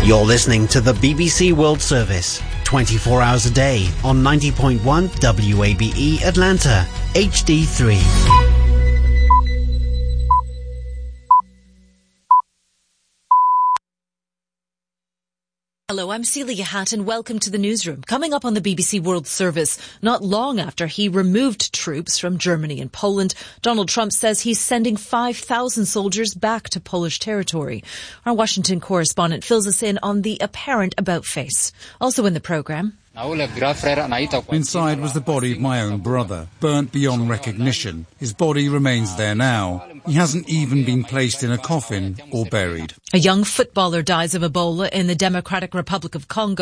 You're listening to the BBC World Service, 24 hours a day on 90.1 WABE Atlanta, HD3. Hello, I'm Celia Hatton. Welcome to the newsroom. Coming up on the BBC World Service, not long after he removed troops from Germany and Poland, Donald Trump says he's sending 5,000 soldiers back to Polish territory. Our Washington correspondent fills us in on the apparent about-face. Also in the programme. Inside was the body of my own brother, burnt beyond recognition. His body remains there now. He hasn't even been placed in a coffin or buried. A young footballer dies of Ebola in the Democratic Republic of Congo.